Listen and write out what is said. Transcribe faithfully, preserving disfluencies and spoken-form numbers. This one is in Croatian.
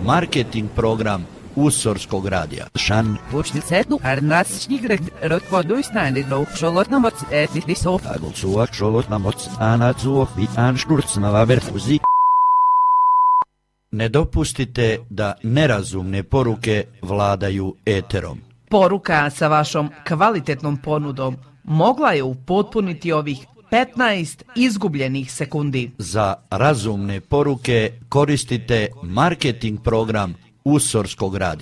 marketing program Usorskog radija. Šan. Počnicetu arnačnigret rotvoduisnäänidlo šolotnamots etnisov. Agulsuak šolotnamots anacuov bit anšturcnava verfuzi. Ne dopustite da nerazumne poruke vladaju eterom. Poruka sa vašom kvalitetnom ponudom mogla je upotpuniti ovih petnaest izgubljenih sekundi. Za razumne poruke koristite marketing program Usorskog radija.